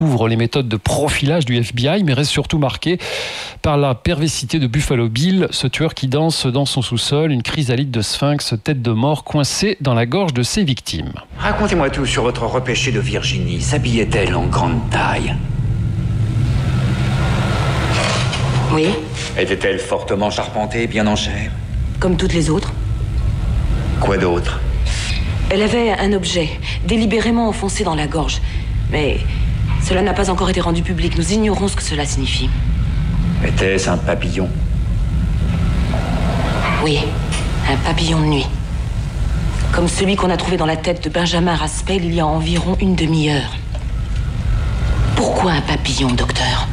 ouvre les méthodes de profilage du FBI, mais reste surtout marqué par la perversité de Buffalo Bill, ce tueur qui danse dans son sous-sol, une chrysalide de sphinx, tête de mort coincée dans la gorge de ses victimes. Racontez-moi tout sur votre repêché de Virginie. S'habillait-elle en grande taille? Oui, Était-elle fortement charpentée, bien en chair? comme toutes les autres. Quoi d'autre? Elle avait un objet délibérément enfoncé dans la gorge. Mais cela n'a pas encore été rendu public. Nous ignorons ce que cela signifie. Était-ce un papillon? Oui, un papillon de nuit. Comme celui qu'on a trouvé dans la tête de Benjamin Raspail il y a environ une demi-heure. Pourquoi un papillon, docteur?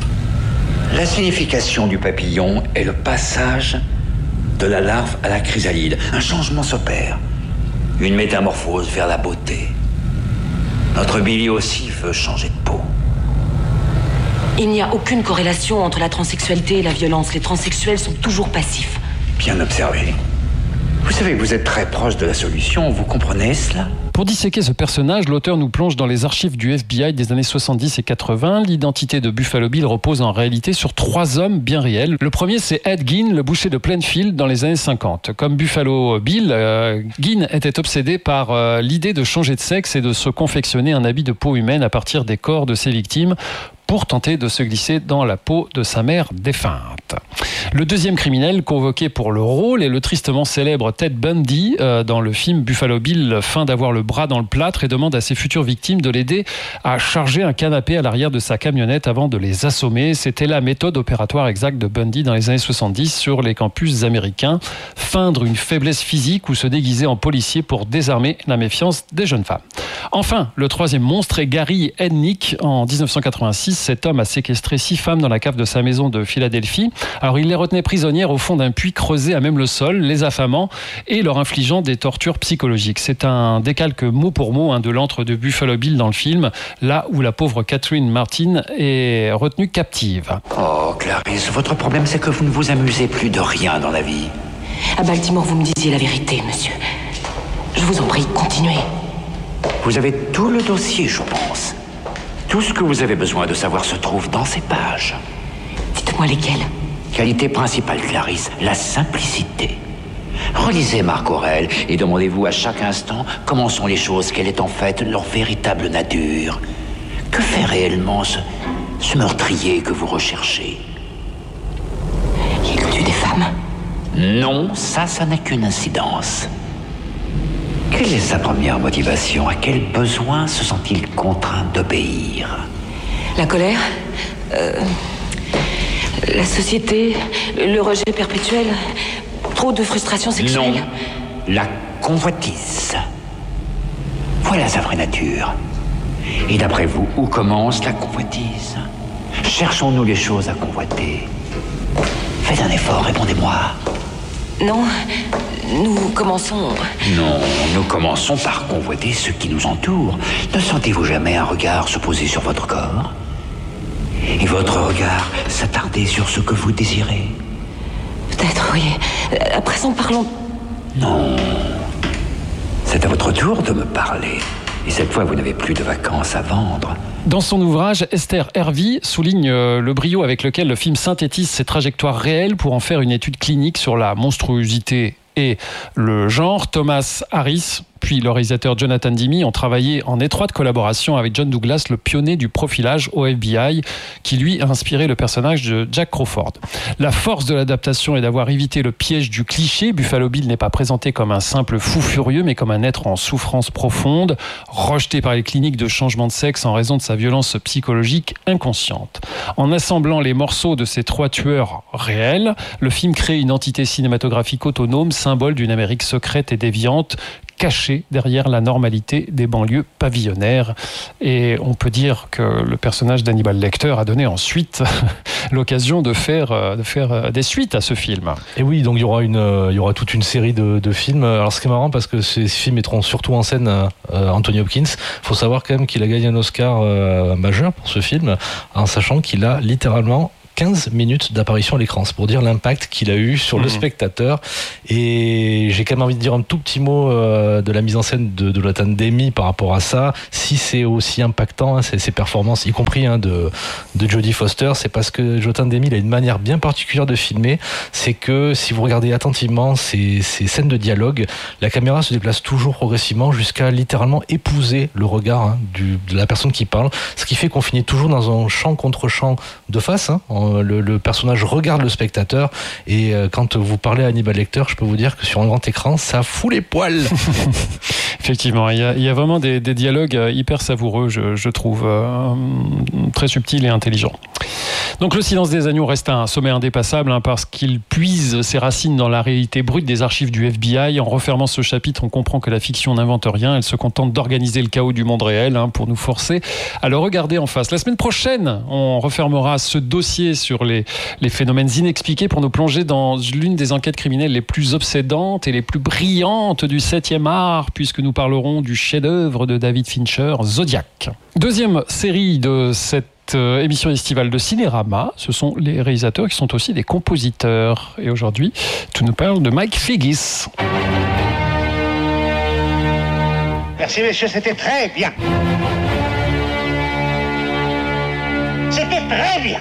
La signification du papillon est le passage de la larve à la chrysalide. Un changement s'opère. Une métamorphose vers la beauté. Notre Billy aussi veut changer de peau. Il n'y a aucune corrélation entre la transsexualité et la violence. Les transsexuels sont toujours passifs. Bien observé. Vous savez que vous êtes très proche de la solution, vous comprenez cela? Pour disséquer ce personnage, l'auteur nous plonge dans les archives du FBI des années 70 et 80. L'identité de Buffalo Bill repose en réalité sur 3 hommes bien réels. Le premier, c'est Ed Gein, le boucher de Plainfield dans les années 50. Comme Buffalo Bill, Gein était obsédé par l'idée de changer de sexe et de se confectionner un habit de peau humaine à partir des corps de ses victimes pour tenter de se glisser dans la peau de sa mère défunte. Le deuxième criminel convoqué pour le rôle est le tristement célèbre Ted Bundy. Dans le film, Buffalo Bill feint d'avoir le bras dans le plâtre et demande à ses futures victimes de l'aider à charger un canapé à l'arrière de sa camionnette avant de les assommer. C'était la méthode opératoire exacte de Bundy dans les années 70 sur les campus américains. Feindre une faiblesse physique ou se déguiser en policier pour désarmer la méfiance des jeunes femmes. Enfin, le troisième monstre est Gary Ednick. En 1986, cet homme a séquestré 6 femmes dans la cave de sa maison de Philadelphie. Alors, il les retenait prisonnières au fond d'un puits creusé à même le sol, les affamant et leur infligeant des tortures psychologiques. C'est un décalque mot pour mot de l'antre de Buffalo Bill dans le film, là où la pauvre Catherine Martin est retenue captive. Oh, Clarisse, votre problème, c'est que vous ne vous amusez plus de rien dans la vie. À Baltimore, vous me disiez la vérité, monsieur. Je vous en prie, continuez. Vous avez tout le dossier, je pense. Tout ce que vous avez besoin de savoir se trouve dans ces pages. Dites-moi lesquelles. Qualité principale, Clarisse, la simplicité. Relisez Marc Aurèle et demandez-vous à chaque instant comment sont les choses, quelle est en fait leur véritable nature. Que fait réellement ce meurtrier que vous recherchez? Il tue des femmes? Non, ça n'est qu'une incidence. Quelle est sa première motivation? À quel besoin se sent-il contraint d'obéir? La colère, la société, le rejet perpétuel, trop de frustration sexuelle. Non, la convoitise. Voilà sa vraie nature. Et d'après vous, où commence la convoitise? Cherchons-nous les choses à convoiter? Faites un effort, répondez-moi. Non, nous commençons... Non, nous commençons par convoiter ce qui nous entoure. Ne sentez-vous jamais un regard se poser sur votre corps? Et votre regard s'attarder sur ce que vous désirez? Peut-être, oui. À présent, parlons... Non. C'est à votre tour de me parler. Et cette fois, vous n'avez plus de vacances à vendre. Dans son ouvrage, Esther Hervey souligne le brio avec lequel le film synthétise ses trajectoires réelles pour en faire une étude clinique sur la monstruosité et le genre. Thomas Harris, puis le réalisateur Jonathan Demme ont travaillé en étroite collaboration avec John Douglas, le pionnier du profilage au FBI, qui lui a inspiré le personnage de Jack Crawford. La force de l'adaptation est d'avoir évité le piège du cliché. Buffalo Bill n'est pas présenté comme un simple fou furieux, mais comme un être en souffrance profonde, rejeté par les cliniques de changement de sexe en raison de sa violence psychologique inconsciente. En assemblant les morceaux de ces 3 tueurs réels, le film crée une entité cinématographique autonome, symbole d'une Amérique secrète et déviante, caché derrière la normalité des banlieues pavillonnaires. Et on peut dire que le personnage d'Hannibal Lecter a donné ensuite l'occasion de faire des suites à ce film. Et oui, donc il y aura toute une série de films. Alors ce qui est marrant, parce que ces films mettront surtout en scène Anthony Hopkins. Il faut savoir quand même qu'il a gagné un Oscar majeur pour ce film, en sachant qu'il a littéralement 15 minutes d'apparition à l'écran. C'est pour dire l'impact qu'il a eu sur le spectateur. Et j'ai quand même envie de dire un tout petit mot de la mise en scène de Lotan Demi par rapport à ça. Si c'est aussi impactant, ses performances, y compris de Jodie Foster, c'est parce que Lotan Demi, il a une manière bien particulière de filmer. C'est que si vous regardez attentivement ces scènes de dialogue, la caméra se déplace toujours progressivement jusqu'à littéralement épouser le regard de la personne qui parle, ce qui fait qu'on finit toujours dans un champ contre champ de face. Le personnage regarde le spectateur et quand vous parlez à Hannibal Lecter, je peux vous dire que sur un grand écran, ça fout les poils. Effectivement, il y a vraiment des dialogues hyper savoureux, je trouve, très subtils et intelligents. Donc Le Silence des agneaux reste un sommet indépassable parce qu'il puise ses racines dans la réalité brute des archives du FBI. En refermant ce chapitre, on comprend que la fiction n'invente rien, elle se contente d'organiser le chaos du monde réel pour nous forcer à le regarder en face. La semaine prochaine, on refermera ce dossier sur les phénomènes inexpliqués pour nous plonger dans l'une des enquêtes criminelles les plus obsédantes et les plus brillantes du 7e art, puisque nous parlerons du chef-d'œuvre de David Fincher, Zodiac. Deuxième série de cette émission estivale de Cinérama, ce sont les réalisateurs qui sont aussi des compositeurs. Et aujourd'hui, tu nous parles de Mike Figgis. Merci messieurs, c'était très bien. C'était très bien.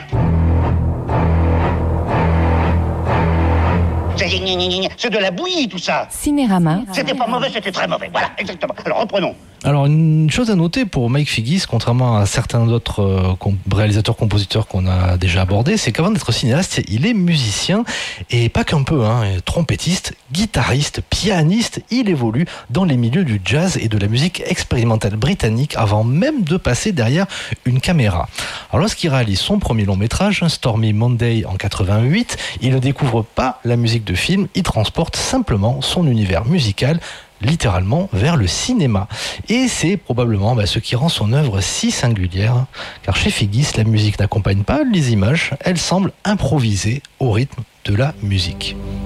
C'est de la bouillie tout ça. Cinérama. C'était pas mauvais, c'était très mauvais. Voilà, exactement. Alors reprenons. Alors une chose à noter pour Mike Figgis, contrairement à certains d'autres réalisateurs-compositeurs qu'on a déjà abordés, c'est qu'avant d'être cinéaste, il est musicien et pas qu'un peu, trompettiste, guitariste, pianiste. Il évolue dans les milieux du jazz et de la musique expérimentale britannique avant même de passer derrière une caméra. Alors lorsqu'il réalise son premier long métrage, Stormy Monday en 88, il ne découvre pas la musique de film, il transporte simplement son univers musical littéralement vers le cinéma. Et c'est probablement ce qui rend son œuvre si singulière, car chez Figgis, la musique n'accompagne pas les images, elle semble improviser au rythme de la musique.